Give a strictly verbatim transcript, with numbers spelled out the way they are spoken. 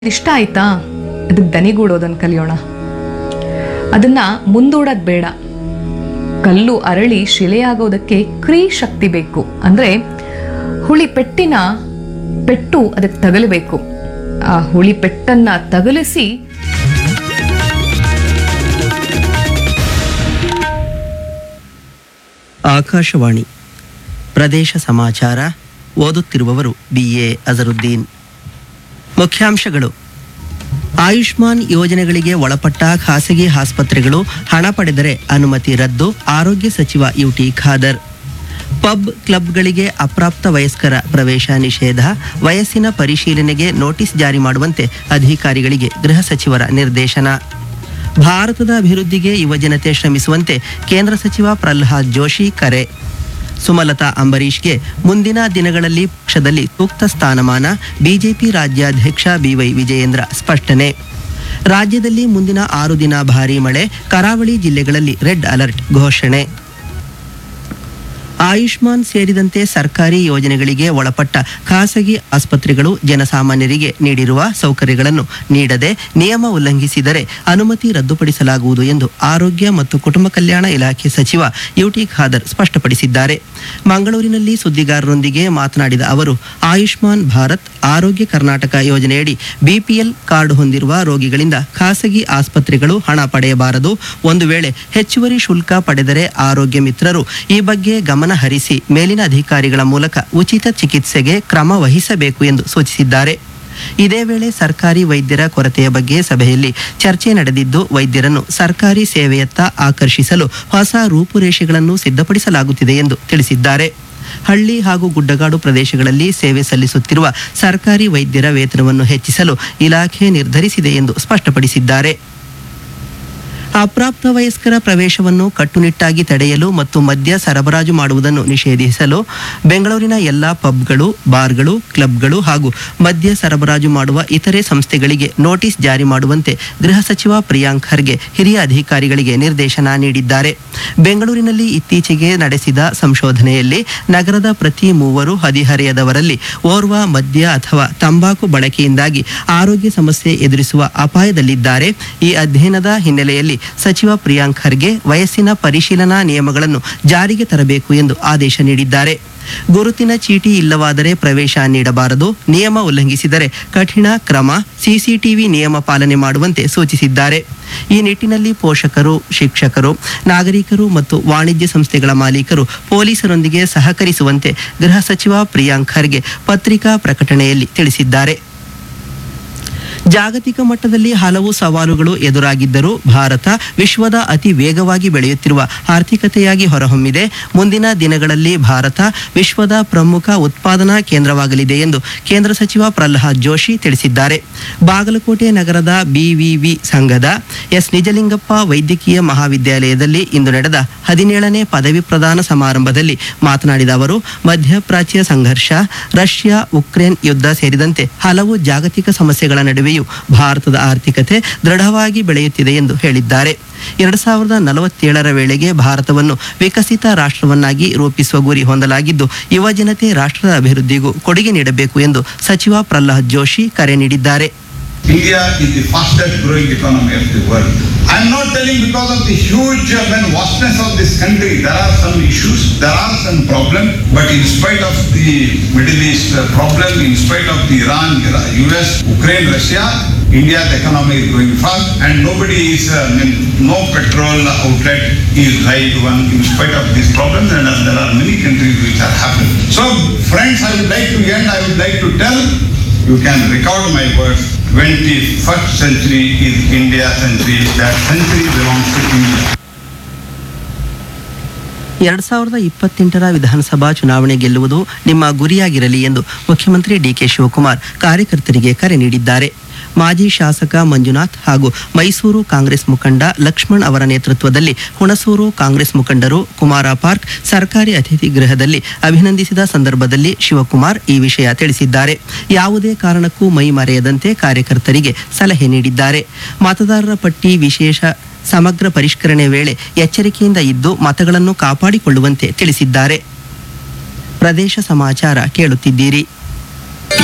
ಇಷ್ಟ ಆಯ್ತಾ? ಅದಕ್ಕೆ ದನಿಗೂಡೋದನ್ನು ಕಲಿಯೋಣ. ಅದನ್ನ ಮುಂದೂಡೋದು ಬೇಡ. ಕಲ್ಲು ಅರಳಿ ಶಿಲೆಯಾಗೋದಕ್ಕೆ ಕ್ರೀ ಶಕ್ತಿ ಬೇಕು. ಅಂದ್ರೆ ಹುಳಿ ಪೆಟ್ಟಿನ ಪೆಟ್ಟು ಅದಕ್ಕೆ ತಗಲಬೇಕು. ಆ ಹುಳಿ ಪೆಟ್ಟನ್ನ ತಗಲಿಸಿ ಆಕಾಶವಾಣಿ ಪ್ರದೇಶ ಸಮಾಚಾರ ಓದುತ್ತಿರುವವರು ಬಿ ಎ ಅಜರುದ್ದೀನ್. ಮುಖ್ಯಾಂಶಗಳು: ಆಯುಷ್ಮಾನ್ ಯೋಜನೆಗಳಿಗೆ ಒಳಪಟ್ಟ ಖಾಸಗಿ ಆಸ್ಪತ್ರೆಗಳು ಹಣ ಪಡೆದರೆ ಅನುಮತಿ ರದ್ದು, ಆರೋಗ್ಯ ಸಚಿವ ಯುಟಿ ಖಾದರ್. ಪಬ್ ಕ್ಲಬ್ಗಳಿಗೆ ಅಪ್ರಾಪ್ತ ವಯಸ್ಕರ ಪ್ರವೇಶ ನಿಷೇಧ, ವಯಸ್ಸಿನ ಪರಿಶೀಲನೆಗೆ ನೋಟಿಸ್ ಜಾರಿ ಮಾಡುವಂತೆ ಅಧಿಕಾರಿಗಳಿಗೆ ಗೃಹ ಸಚಿವರ ನಿರ್ದೇಶನ. ಭಾರತದ ಅಭಿವೃದ್ಧಿಗೆ ಯುವಜನತೆ ಶ್ರಮಿಸುವಂತೆ ಕೇಂದ್ರ ಸಚಿವ ಪ್ರಹ್ಲಾದ್ ಜೋಶಿ ಕರೆ. ಸುಮಲತಾ ಅಂಬರೀಷ್ಗೆ ಮುಂದಿನ ದಿನಗಳಲ್ಲಿ ಪಕ್ಷದಲ್ಲಿ ಸೂಕ್ತ ಸ್ಥಾನಮಾನ, ಬಿಜೆಪಿ ರಾಜ್ಯಾಧ್ಯಕ್ಷ ಬಿವೈ ವಿಜಯೇಂದ್ರ ಸ್ಪಷ್ಟನೆ. ರಾಜ್ಯದಲ್ಲಿ ಮುಂದಿನ ಆರು ದಿನ ಭಾರೀ ಮಳೆ, ಕರಾವಳಿ ಜಿಲ್ಲೆಗಳಲ್ಲಿ ರೆಡ್ ಅಲರ್ಟ್ ಘೋಷಣೆ. ಆಯುಷ್ಮಾನ್ ಸೇರಿದಂತೆ ಸರ್ಕಾರಿ ಯೋಜನೆಗಳಿಗೆ ಒಳಪಟ್ಟ ಖಾಸಗಿ ಆಸ್ಪತ್ರೆಗಳು ಜನಸಾಮಾನ್ಯರಿಗೆ ನೀಡಿರುವ ಸೌಕರ್ಯಗಳನ್ನು ನೀಡದೆ ನಿಯಮ ಉಲ್ಲಂಘಿಸಿದರೆ ಅನುಮತಿ ರದ್ದುಪಡಿಸಲಾಗುವುದು ಎಂದು ಆರೋಗ್ಯ ಮತ್ತು ಕುಟುಂಬ ಕಲ್ಯಾಣ ಇಲಾಖೆ ಸಚಿವ ಯುಟಿ ಖಾದರ್ ಸ್ಪಷ್ಟಪಡಿಸಿದ್ದಾರೆ. ಮಂಗಳೂರಿನಲ್ಲಿ ಸುದ್ದಿಗಾರರೊಂದಿಗೆ ಮಾತನಾಡಿದ ಅವರು, ಆಯುಷ್ಮಾನ್ ಭಾರತ್ ಆರೋಗ್ಯ ಕರ್ನಾಟಕ ಯೋಜನೆಯಡಿ ಬಿಪಿಎಲ್ ಕಾರ್ಡ್ ಹೊಂದಿರುವ ರೋಗಿಗಳಿಂದ ಖಾಸಗಿ ಆಸ್ಪತ್ರೆಗಳು ಹಣ ಪಡೆಯಬಾರದು. ಒಂದು ವೇಳೆ ಹೆಚ್ಚುವರಿ ಶುಲ್ಕ ಪಡೆದರೆ ಆರೋಗ್ಯ ಮಿತ್ರರು ಈ ಬಗ್ಗೆ ಗಮನ ಹರಿಸಿ ಮೇಲಿನ ಅಧಿಕಾರಿಗಳ ಮೂಲಕ ಉಚಿತ ಚಿಕಿತ್ಸೆಗೆ ಕ್ರಮ ವಹಿಸಬೇಕು ಎಂದು ಸೂಚಿಸಿದ್ದಾರೆ. ಇದೇ ವೇಳೆ ಸರ್ಕಾರಿ ವೈದ್ಯರ ಕೊರತೆಯ ಬಗ್ಗೆ ಸಭೆಯಲ್ಲಿ ಚರ್ಚೆ ನಡೆದಿದ್ದು, ವೈದ್ಯರನ್ನು ಸರ್ಕಾರಿ ಸೇವೆಯತ್ತ ಆಕರ್ಷಿಸಲು ಹೊಸ ರೂಪುರೇಷೆಗಳನ್ನು ಸಿದ್ಧಪಡಿಸಲಾಗುತ್ತಿದೆ ಎಂದು ತಿಳಿಸಿದ್ದಾರೆ. ಹಳ್ಳಿ ಹಾಗೂ ಗುಡ್ಡಗಾಡು ಪ್ರದೇಶಗಳಲ್ಲಿ ಸೇವೆ ಸಲ್ಲಿಸುತ್ತಿರುವ ಸರ್ಕಾರಿ ವೈದ್ಯರ ವೇತನವನ್ನು ಹೆಚ್ಚಿಸಲು ಇಲಾಖೆ ನಿರ್ಧರಿಸಿದೆ ಎಂದು ಸ್ಪಷ್ಟಪಡಿಸಿದ್ದಾರೆ. ಅಪ್ರಾಪ್ತ ವಯಸ್ಕರ ಪ್ರವೇಶವನ್ನು ಕಟ್ಟುನಿಟ್ಟಾಗಿ ತಡೆಯಲು ಮತ್ತು ಮದ್ಯ ಸರಬರಾಜು ಮಾಡುವುದನ್ನು ನಿಷೇಧಿಸಲು ಬೆಂಗಳೂರಿನ ಎಲ್ಲಾ ಪಬ್ಗಳು, ಬಾರ್ಗಳು, ಕ್ಲಬ್ಗಳು ಹಾಗೂ ಮದ್ಯ ಸರಬರಾಜು ಮಾಡುವ ಇತರೆ ಸಂಸ್ಥೆಗಳಿಗೆ ನೋಟಿಸ್ ಜಾರಿ ಮಾಡುವಂತೆ ಗೃಹ ಸಚಿವ ಪ್ರಿಯಾಂಕ್ ಖರ್ಗೆ ಹಿರಿಯ ಅಧಿಕಾರಿಗಳಿಗೆ ನಿರ್ದೇಶನ ನೀಡಿದ್ದಾರೆ. ಬೆಂಗಳೂರಿನಲ್ಲಿ ಇತ್ತೀಚೆಗೆ ನಡೆಸಿದ ಸಂಶೋಧನೆಯಲ್ಲಿ ನಗರದ ಪ್ರತಿ ಮೂವರು ಹದಿಹರೆಯದವರಲ್ಲಿ ಓರ್ವ ಮದ್ಯ ಅಥವಾ ತಂಬಾಕು ಬಳಕೆಯಿಂದಾಗಿ ಆರೋಗ್ಯ ಸಮಸ್ಯೆ ಎದುರಿಸುವ ಅಪಾಯದಲ್ಲಿದ್ದಾರೆ. ಈ ಅಧ್ಯಯನದ ಹಿನ್ನೆಲೆಯಲ್ಲಿ ಸಚಿವ ಪ್ರಿಯಾಂಕ್ ಖರ್ಗೆ ವಯಸ್ಸಿನ ಪರಿಶೀಲನಾ ನಿಯಮಗಳನ್ನು ಜಾರಿಗೆ ತರಬೇಕು ಎಂದು ಆದೇಶ ನೀಡಿದ್ದಾರೆ. ಗುರುತಿನ ಚೀಟಿ ಇಲ್ಲವಾದರೆ ಪ್ರವೇಶ ನೀಡಬಾರದು, ನಿಯಮ ಉಲ್ಲಂಘಿಸಿದರೆ ಕಠಿಣ ಕ್ರಮ, ಸಿಸಿಟಿವಿ ನಿಯಮ ಪಾಲನೆ ಮಾಡುವಂತೆ ಸೂಚಿಸಿದ್ದಾರೆ. ಈ ನಿಟ್ಟಿನಲ್ಲಿ ಪೋಷಕರು, ಶಿಕ್ಷಕರು, ನಾಗರಿಕರು ಮತ್ತು ವಾಣಿಜ್ಯ ಸಂಸ್ಥೆಗಳ ಮಾಲೀಕರು ಪೊಲೀಸರೊಂದಿಗೆ ಸಹಕರಿಸುವಂತೆ ಗೃಹ ಸಚಿವ ಪ್ರಿಯಾಂಕ್ ಖರ್ಗೆ ಪತ್ರಿಕಾ ಪ್ರಕಟಣೆಯಲ್ಲಿ ತಿಳಿಸಿದ್ದಾರೆ. ಜಾಗತಿಕ ಮಟ್ಟದಲ್ಲಿ ಹಲವು ಸವಾಲುಗಳು ಎದುರಾಗಿದ್ದರೂ ಭಾರತ ವಿಶ್ವದ ಅತಿ ವೇಗವಾಗಿ ಬೆಳೆಯುತ್ತಿರುವ ಆರ್ಥಿಕತೆಯಾಗಿ ಹೊರಹೊಮ್ಮಿದೆ. ಮುಂದಿನ ದಿನಗಳಲ್ಲಿ ಭಾರತ ವಿಶ್ವದ ಪ್ರಮುಖ ಉತ್ಪಾದನಾ ಕೇಂದ್ರವಾಗಲಿದೆ ಎಂದು ಕೇಂದ್ರ ಸಚಿವ ಪ್ರಹ್ಲಾದ್ ಜೋಶಿ ತಿಳಿಸಿದ್ದಾರೆ. ಬಾಗಲಕೋಟೆ ನಗರದ ಬಿವಿವಿ ಸಂಘದ ಎಸ್ ನಿಜಲಿಂಗಪ್ಪ ವೈದ್ಯಕೀಯ ಮಹಾವಿದ್ಯಾಲಯದಲ್ಲಿ ಇಂದು ನಡೆದ ಹದಿನೇಳನೇ ಪದವಿ ಪ್ರದಾನ ಸಮಾರಂಭದಲ್ಲಿ ಮಾತನಾಡಿದ ಅವರು, ಮಧ್ಯಪ್ರಾಚ್ಯ ಸಂಘರ್ಷ, ರಷ್ಯಾ ಉಕ್ರೇನ್ ಯುದ್ಧ ಸೇರಿದಂತೆ ಹಲವು ಜಾಗತಿಕ ಸಮಸ್ಯೆಗಳ ನಡುವೆಯೂ ಭಾರತದ ಆರ್ಥಿಕತೆ ದೃಢವಾಗಿ ಬೆಳೆಯುತ್ತಿದೆ ಎಂದು ಹೇಳಿದ್ದಾರೆ. ಎರಡು ಸಾವಿರದ ನಲವತ್ತೇಳರ ವೇಳೆಗೆ ಭಾರತವನ್ನು ವಿಕಸಿತ ರಾಷ್ಟ್ರವನ್ನಾಗಿ ರೂಪಿಸುವ ಗುರಿ ಹೊಂದಲಾಗಿದ್ದು, ಯುವ ಜನತೆ ರಾಷ್ಟ್ರದ ಅಭಿವೃದ್ಧಿಗೂ ಕೊಡುಗೆ ನೀಡಬೇಕು ಎಂದು ಸಚಿವ ಪ್ರಹ್ಲಾದ್ ಜೋಶಿ ಕರೆ ನೀಡಿದ್ದಾರೆ. India is the fastest growing economy of the world. I am not telling because of the huge uh, vastness of this country. There are some issues, there are some problems, but in spite of the Middle East uh, problem, in spite of the Iran, U S, Ukraine, Russia, India's economy is growing fast, and nobody is, uh, no petrol outlet is high one in spite of these problems, and uh, there are many countries which are happening. So, friends, I would like to end, I would like to tell, you can record my words, twenty-first century is India century, that century belongs to India. ಎರಡ್ ಸಾವಿರದ ಇಪ್ಪತ್ತೆಂಟರ ವಿಧಾನಸಭಾ ಚುನಾವಣೆ ಗೆಲ್ಲುವುದು ನಿಮ್ಮ ಗುರಿಯಾಗಿರಲಿ ಎಂದು ಮುಖ್ಯಮಂತ್ರಿ DK Shivakumar ಕಾರ್ಯಕರ್ತರಿಗೆ ಕರೆ ನೀಡಿದ್ದಾರೆ. ಮಾಜಿ ಶಾಸಕ ಮಂಜುನಾಥ್ ಹಾಗೂ ಮೈಸೂರು ಕಾಂಗ್ರೆಸ್ ಮುಖಂಡ ಲಕ್ಷ್ಮಣ್ ಅವರ ನೇತೃತ್ವದಲ್ಲಿ ಹುಣಸೂರು ಕಾಂಗ್ರೆಸ್ ಮುಖಂಡರು ಕುಮಾರ ಪಾರ್ಕ್ ಸರ್ಕಾರಿ ಅತಿಥಿ ಗೃಹದಲ್ಲಿ ಅಭಿನಂದಿಸಿದ ಸಂದರ್ಭದಲ್ಲಿ ಶಿವಕುಮಾರ್ ಈ ವಿಷಯ ತಿಳಿಸಿದ್ದಾರೆ. ಯಾವುದೇ ಕಾರಣಕ್ಕೂ ಮೈ ಮರೆಯದಂತೆ ಕಾರ್ಯಕರ್ತರಿಗೆ ಸಲಹೆ ನೀಡಿದ್ದಾರೆ. ಮತದಾರರ ಪಟ್ಟಿ ವಿಶೇಷ ಸಮಗ್ರ ಪರಿಷ್ಕರಣೆ ವೇಳೆ ಎಚ್ಚರಿಕೆಯಿಂದ ಇದ್ದು ಮತಗಳನ್ನು ಕಾಪಾಡಿಕೊಳ್ಳುವಂತೆ ತಿಳಿಸಿದ್ದಾರೆ. ಪ್ರದೇಶ ಸಮಾಚಾರ ಕೇಳುತ್ತಿದ್ದೀರಿ.